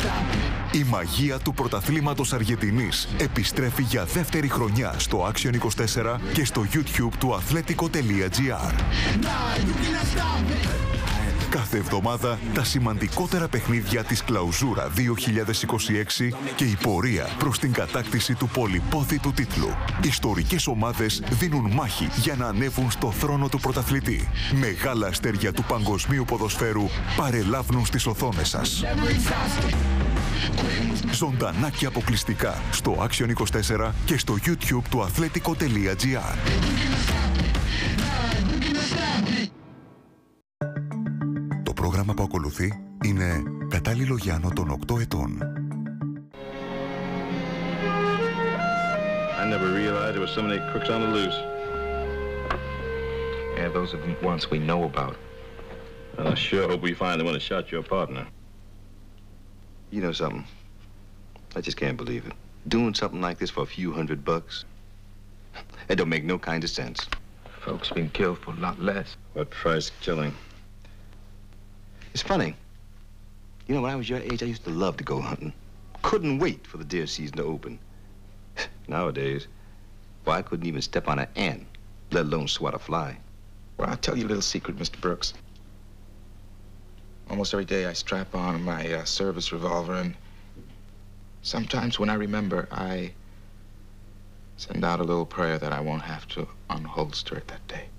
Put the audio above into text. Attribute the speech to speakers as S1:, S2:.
S1: Η μαγεία του πρωταθλήματος Αργεντινής επιστρέφει για δεύτερη χρονιά στο Action 24 και στο YouTube του Athletico.gr. Κάθε εβδομάδα τα σημαντικότερα παιχνίδια της Κλαουζούρα 2026 και η πορεία προς την κατάκτηση του πολυπόθητου τίτλου. Ιστορικές ομάδες δίνουν μάχη για να ανέβουν στο θρόνο του πρωταθλητή. Μεγάλα αστέρια του παγκοσμίου ποδοσφαίρου παρελάβουν στις οθόνες σας. Ζωντανά και αποκλειστικά στο Action 24 και στο YouTube του Athletico.gr. Το πρόγραμμα που ακολουθεί είναι κατάλληλο για άνω των 8 ετών.
S2: I never realized there were so many crooks on the loose.
S3: Yeah, those are the ones we know about.
S2: Well, I sure hope we find the one that shot your partner.
S4: You know something? I just can't believe it. Doing something like this for a few $100. It don't make no kind of sense.
S3: Folks been killed for a lot less.
S2: What price killing?
S4: It's funny. You know, when I was your age, I used to love to go hunting. Couldn't wait for the deer season to open. Nowadays, well, I couldn't even step on an ant, let alone swat a fly.
S3: Well, I'll tell you a little secret, Mr. Brooks. Almost every day I strap on my service revolver, and sometimes when I remember, I send out a little prayer that I won't have to unholster it that day.